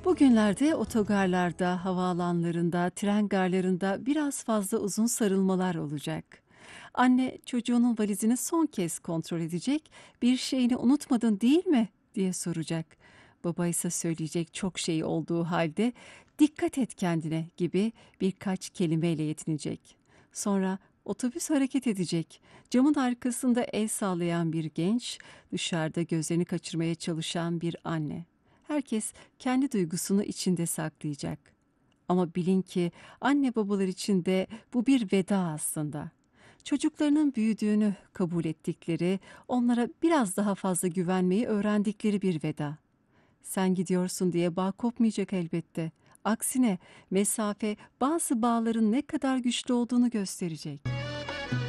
Bugünlerde otogarlarda, havaalanlarında, tren garlarında biraz fazla uzun sarılmalar olacak. Anne çocuğunun valizini son kez kontrol edecek, bir şeyini unutmadın değil mi diye soracak. Baba ise söyleyecek çok şey olduğu halde dikkat et kendine gibi birkaç kelimeyle yetinecek. Sonra otobüs hareket edecek. Camın arkasında el sallayan bir genç, dışarıda gözlerini kaçırmaya çalışan bir anne. Herkes kendi duygusunu içinde saklayacak. Ama bilin ki anne babalar için de bu bir veda aslında. Çocuklarının büyüdüğünü kabul ettikleri, onlara biraz daha fazla güvenmeyi öğrendikleri bir veda. Sen gidiyorsun diye bağ kopmayacak elbette. Aksine mesafe bazı bağların ne kadar güçlü olduğunu gösterecek.